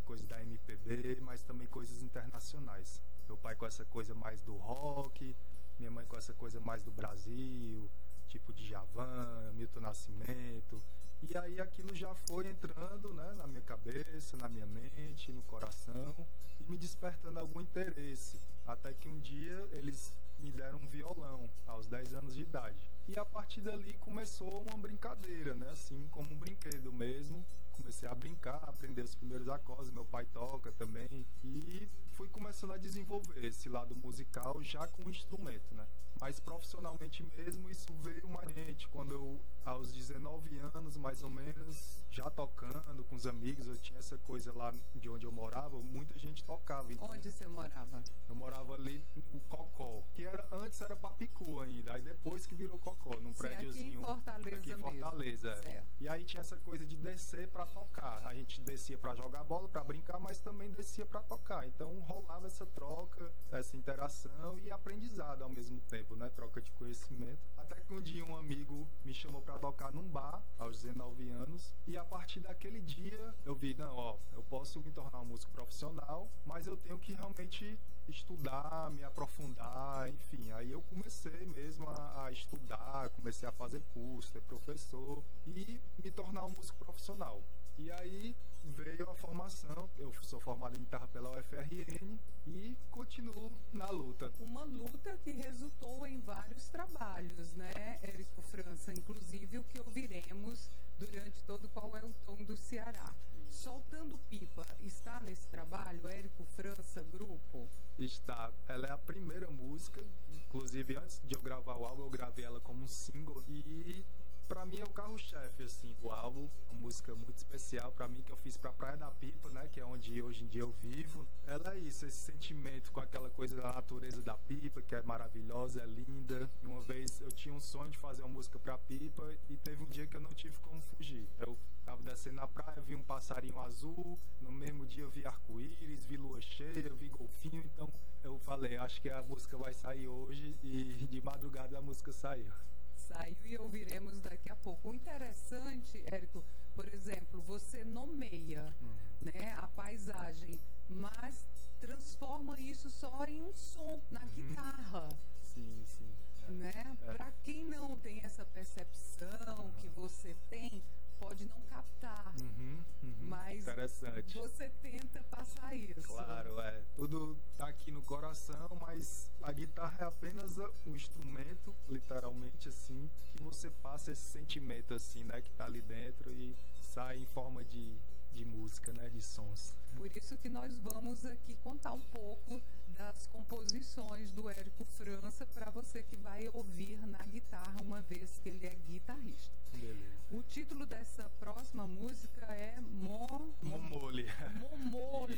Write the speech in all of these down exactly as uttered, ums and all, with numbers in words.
coisa da M P B, mas também coisas internacionais. Meu pai com essa coisa mais do rock, minha mãe com essa coisa mais do Brasil, tipo de Djavan, Milton Nascimento. E aí aquilo já foi entrando, né, na minha cabeça, na minha mente, no coração, e me despertando algum interesse. Até que um dia eles me deram um violão, aos dez anos de idade. E a partir dali começou uma brincadeira, né, assim, como um brinquedo mesmo. Comecei a brincar, a aprender os primeiros acordes, meu pai toca também. E fui começando a desenvolver esse lado musical já com o instrumento, né. Mas profissionalmente mesmo, isso veio mais gente quando eu, aos dezenove anos mais ou menos, já tocando com os amigos, eu tinha essa coisa lá de onde eu morava, muita gente tocava. Então, onde você morava? Eu morava ali no Cocó, que era, antes era Papicu ainda, aí depois que virou Cocó, num Sim, prédiozinho. Aqui em Fortaleza aqui em Fortaleza, mesmo. É. E aí tinha essa coisa de descer pra tocar. A gente descia pra jogar bola, pra brincar, mas também descia pra tocar. Então rolava essa troca, essa interação e aprendizado ao mesmo tempo, né? Troca de conhecimento. Até que um dia um amigo me chamou pra tocar num bar, aos dezenove anos, e a partir daquele dia eu vi, não, ó, eu posso me tornar um músico profissional, mas eu tenho que realmente estudar, me aprofundar, enfim. Aí eu comecei mesmo a, a estudar, comecei a fazer curso, ser professor e me tornar um músico profissional. E aí veio a formação, eu sou formado em guitarra pela U F R N e continuo na luta. Uma luta que resultou em vários trabalhos, né, Érico França? Inclusive o que ouviremos durante todo Qual é o Tom do Ceará. Soltando Pipa está nesse trabalho, Érico França, grupo? Está. Ela é a primeira música, inclusive antes de eu gravar o álbum, eu gravei ela como um single e pra mim é o carro-chefe, assim, do álbum. Uma música muito especial pra mim, que eu fiz pra Praia da Pipa, né, que é onde hoje em dia eu vivo. Ela é isso, esse sentimento com aquela coisa da natureza da Pipa, que é maravilhosa, é linda. E uma vez eu tinha um sonho de fazer uma música pra Pipa e teve um dia que eu não tive como fugir. Eu tava descendo na praia, vi um passarinho azul, no mesmo dia eu vi arco-íris, vi lua cheia, vi golfinho, então eu falei, acho que a música vai sair hoje e de madrugada a música saiu. Saiu e ouviremos daqui a pouco. O interessante, Érico, por exemplo, você nomeia, hum. né, a paisagem, mas transforma isso só em um som na uhum. guitarra. Sim, sim. É. Né? É. Para quem não tem essa percepção uhum. que você tem, pode não captar. Uhum, uhum. Mas interessante. Você tenta passar isso. Claro, é. Tudo tá aqui no coração, mas a guitarra é apenas um instrumento, literalmente, assim, que você passa esse sentimento, assim, né, que tá ali dentro e sai em forma de, de música, né, de sons. Por isso que nós vamos aqui contar um pouco das composições do Érico França para você que vai ouvir na guitarra, uma vez que ele é guitarrista. Beleza. O título dessa próxima música é Mo... Momole. Momole.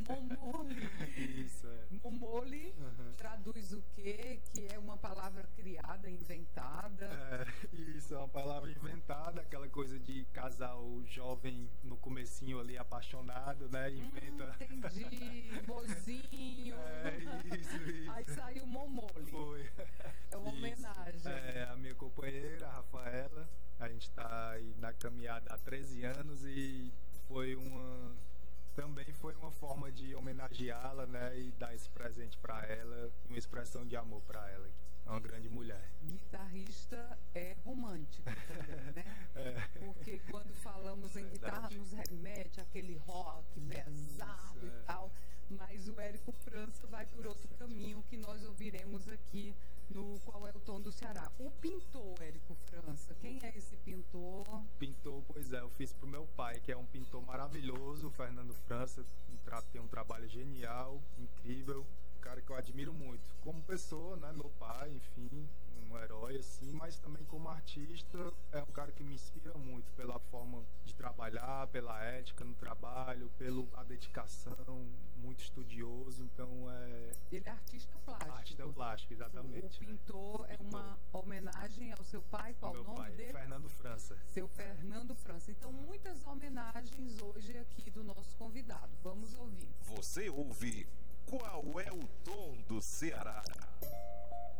Momole. Isso, é. Momole uhum. traduz o quê? Que é uma palavra criada, inventada. É, isso, é uma palavra inventada, aquela coisa de casal jovem no comecinho ali, apaixonado, né? Inventa... Hum, entendi. Mozinho. É, isso, isso. Aí saiu Momole. Foi. É uma isso. homenagem. É, a minha companheira, a Rafaela. A gente está aí na caminhada há treze anos e foi uma... também foi uma forma de homenageá-la, né, e dar esse presente para ela, uma expressão de amor para ela. É uma grande mulher. Guitarrista é romântico também, né? É. Porque quando falamos em guitarra nos remete àquele rock pesado Isso, e é. tal, mas o Érico França vai por outro caminho que nós ouviremos aqui no Qual é o Tom do Ceará. O pintor Érico França, quem é esse pintor? Pintor, pois é, eu fiz pro meu pai, que é um pintor maravilhoso, o Fernando França, tem um trabalho genial, incrível, um cara que eu admiro muito. Como pessoa, né, meu pai, enfim, um herói assim, mas também como artista, é um cara que me inspira muito pela forma de trabalhar, pela ética no trabalho, pela dedicação, muito estudioso, então é... Ele é artista plástico. Artista plástico, exatamente. O pintor é, é uma homenagem ao seu pai, qual o nome pai, dele? Fernando França. Seu Fernando França. Então, muitas homenagens hoje aqui do nosso convidado. Vamos ouvir. Você ouve Qual é o Tom do Ceará?